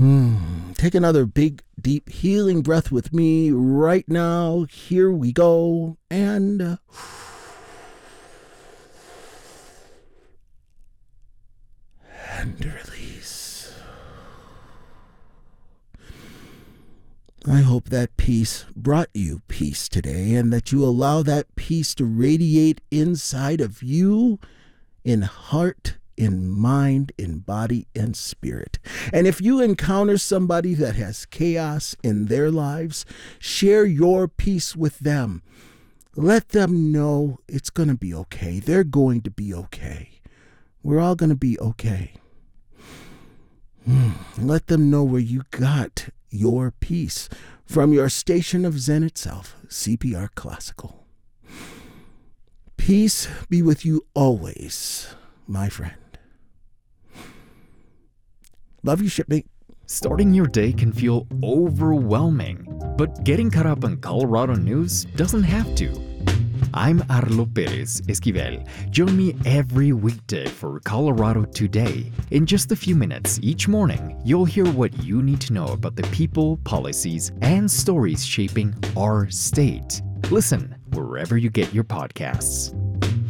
Take another big, deep, healing breath with me right now. Here we go. And release. I hope that peace brought you peace today, and that you allow that peace to radiate inside of you in heart, in mind, in body, and spirit. And if you encounter somebody that has chaos in their lives, share your peace with them. Let them know it's going to be okay. They're going to be okay. We're all going to be okay. Let them know where you got your peace from your station of Zen itself, CPR Classical. Peace be with you always, my friend. Love you, shipmate. Starting your day can feel overwhelming, but getting caught up on Colorado news doesn't have to. I'm Arlo Perez Esquivel. Join me every weekday for Colorado Today. In just a few minutes each morning, you'll hear what you need to know about the people, policies, and stories shaping our state. Listen wherever you get your podcasts.